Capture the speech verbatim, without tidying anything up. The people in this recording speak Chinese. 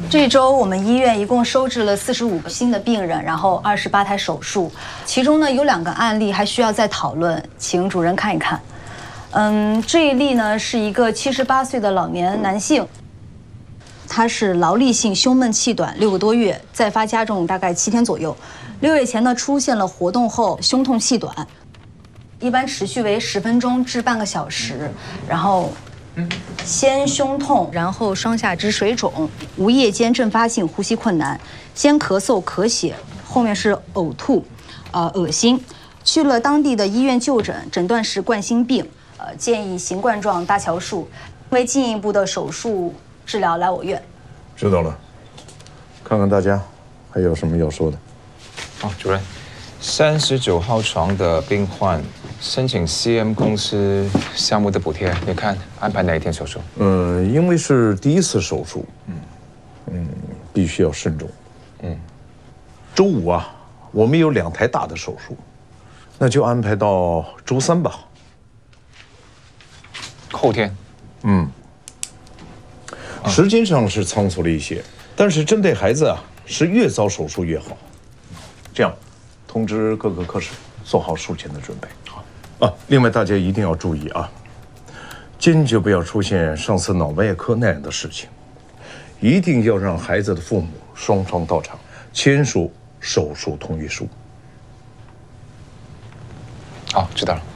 这周我们医院一共收治了四十五个新的病人，然后二十八台手术，其中呢有两个案例还需要再讨论，请主任看一看。嗯，这一例呢是一个七十八岁的老年男性，他是劳力性胸闷气短六个多月，再发加重大概七天左右。六月前呢出现了活动后胸痛气短，一般持续为十分钟至半个小时，然后。 先胸痛，然后双下肢水肿，无夜间阵发性呼吸困难，先咳嗽咳血，后面是呕吐，呃恶心。去了当地的医院就诊，诊断是冠心病，呃建议行冠状搭桥术，为进一步的手术治疗来我院。 知道了，看看大家还有什么要说的。 哦，主任，三十九号床的病患。 申请 C M 公司项目的补贴，你看安排哪一天手术？ 嗯，因为是第一次手术，嗯嗯，必须要慎重。嗯，周五啊，我们有两台大的手术，那就安排到周三吧。 后天？ 嗯，时间上是仓促了一些，但是针对孩子啊，是越早手术越好。这样，通知各个科室做好术前的准备。 啊，另外大家一定要注意啊，坚决不要出现上次脑外科那样的事情，一定要让孩子的父母双双到场，签署手术同意书。 好，知道了。